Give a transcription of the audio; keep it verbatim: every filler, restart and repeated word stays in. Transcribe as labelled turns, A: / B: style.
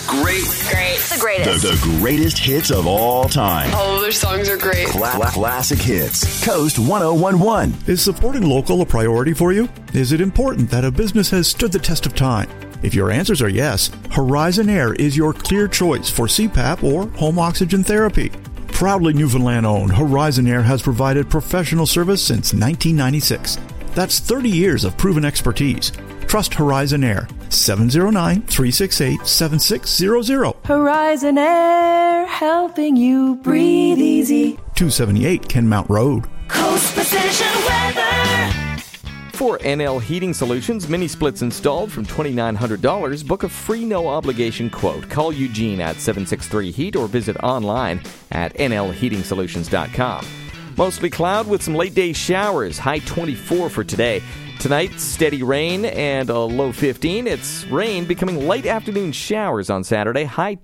A: great.
B: Great. The greatest.
A: The, the greatest hits of all time.
B: All of their songs are great.
A: Cla- classic hits. Coast one oh one one.
C: Is supporting local a priority for you? Is it important that a business has stood the test of time? If your answers are yes, Horizon Air is your clear choice for C PAP or home oxygen therapy. Proudly Newfoundland-owned, Horizon Air has provided professional service since nineteen ninety-six. That's thirty years of proven expertise. Trust Horizon Air. seven oh nine, three six eight, seven six zero zero.
D: Horizon Air, helping you breathe easy.
C: two seventy-eight Kenmount Road.
D: Coast Precision Weather.
E: For N L Heating Solutions, mini splits installed from two thousand nine hundred dollars. Book a free no-obligation quote. Call Eugene at seven six three heat or visit online at N L heating solutions dot com. Mostly cloud with some late-day showers. High twenty-four for today. Tonight, steady rain and a low fifteen. It's rain becoming late afternoon showers on Saturday. High